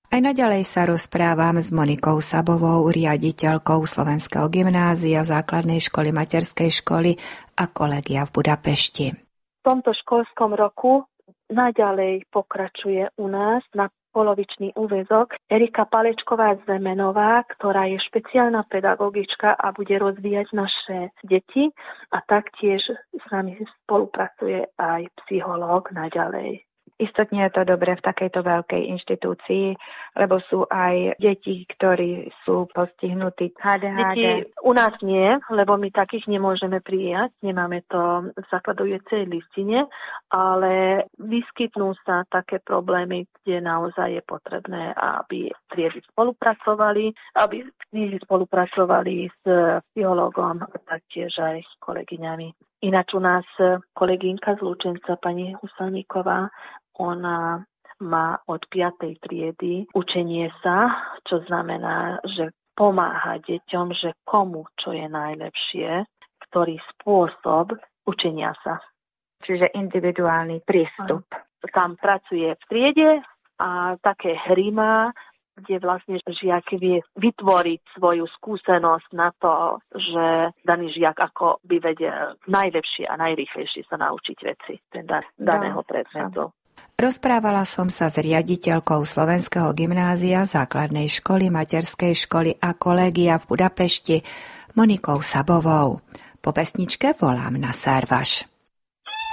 Aj naďalej sa rozprávam s Monikou Sabovou, riaditeľkou Slovenského gymnázia, základnej školy, materskej školy a kolegia v Budapešti. V tomto školskom roku naďalej pokračuje u nás na polovičný úväzok Erika Palečková-Zemenová, ktorá je špeciálna pedagogička a bude rozvíjať naše deti a taktiež s nami spolupracuje aj psychológ naďalej. Istotne je to dobre v takejto veľkej inštitúcii, lebo sú aj deti, ktorí sú postihnutí ADHD. Deti u nás nie, lebo my takých nemôžeme prijať, nemáme to v zakladujúcej listine, ale vyskytnú sa také problémy, kde naozaj je potrebné, aby triedy spolupracovali, aby knihy spolupracovali s psychológom a taktiež aj s kolegyňami. Ináč u nás kolegynka z Lučenca, pani Husaníková, ona má od 5. triedy učenie sa, čo znamená, že pomáha deťom, že komu čo je najlepšie, ktorý spôsob učenia sa. Čiže individuálny prístup. Tam pracuje v triede a také hry má, kde vlastne žiak vie vytvoriť svoju skúsenosť na to, že daný žiak ako by vedel najlepšie a najrýchlejšie sa naučiť veci daného predmetu. Rozprávala som sa s riaditeľkou Slovenského gymnázia, základnej školy, materskej školy a kolégia v Budapešti, Monikou Sabovou. Po pesničke volám na Sarvaš.